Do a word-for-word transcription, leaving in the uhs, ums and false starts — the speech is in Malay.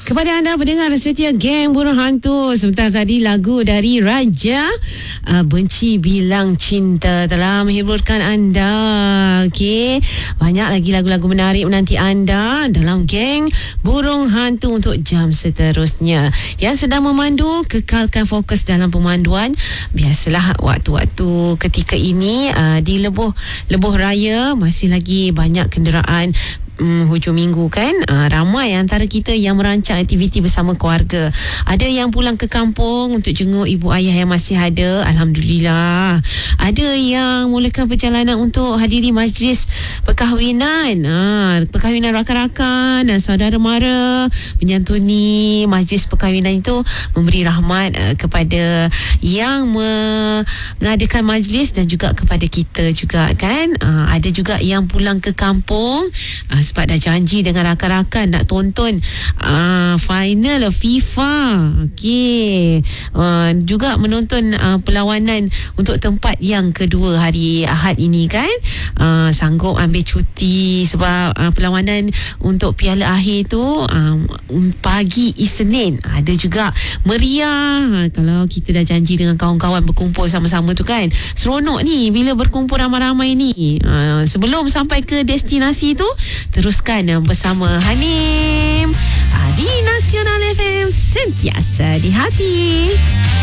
Kepada anda pendengar setia Geng Burung Hantu, sebentar tadi lagu dari Raja uh, Benci Bilang Cinta telah menghiburkan anda. Okey, banyak lagi lagu-lagu menarik menanti anda dalam Geng Burung Hantu untuk jam seterusnya. Yang sedang memandu, kekalkan fokus dalam pemanduan. Biasalah waktu-waktu ketika ini uh, di lebuh lebuh raya masih lagi banyak kenderaan Hmm, hujung minggu kan, uh, ramai antara kita yang merancang aktiviti bersama keluarga. Ada yang pulang ke kampung untuk jenguk ibu ayah yang masih ada, Alhamdulillah. Ada yang mulakan perjalanan untuk hadiri majlis perkahwinan, uh, perkahwinan rakan-rakan dan saudara mara, menyantuni majlis perkahwinan itu, memberi rahmat uh, kepada yang mengadakan majlis dan juga kepada kita juga kan. Uh, ada juga yang pulang ke kampung uh, sebab dah janji dengan rakan-rakan nak tonton uh, final FIFA. Okey, uh, juga menonton uh, perlawanan untuk tempat yang kedua hari Ahad ini kan. Uh, sanggup ambil cuti sebab uh, perlawanan untuk piala akhir tu uh, pagi Isnin. Ada juga meriah. Kalau kita dah janji dengan kawan-kawan berkumpul sama-sama tu kan, seronok ni bila berkumpul ramai-ramai ni. Uh, sebelum sampai ke destinasi tu, teruskan bersama Hanim di Nasional F M, sentiasa di hati.